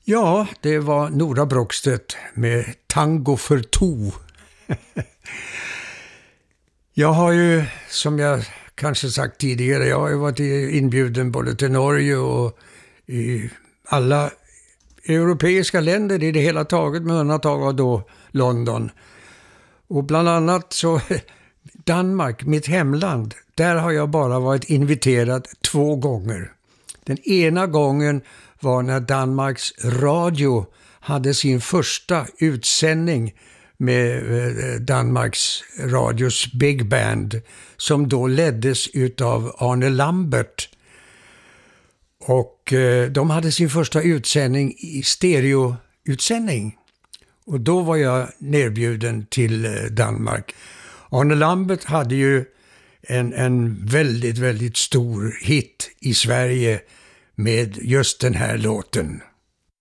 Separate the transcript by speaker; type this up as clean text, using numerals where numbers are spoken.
Speaker 1: Ja, det var Nora Brockstedt med Tango för to. Jag har ju, som jag kanske sagt tidigare, jag har ju varit inbjuden både till Norge och i alla europeiska länder i det hela taget, med undantag av då London. Och bland annat så Danmark, mitt hemland, där har jag bara varit inviterad 2 gånger. Den ena gången var när Danmarks Radio hade sin första utsändning med Danmarks Radios Big Band, som då leddes utav Arne Lambert. Och de hade sin första utsändning i stereoutsändning. Och då var jag nerbjuden till Danmark. Arne Lambert hade ju en väldigt, väldigt stor hit i Sverige med just den här låten.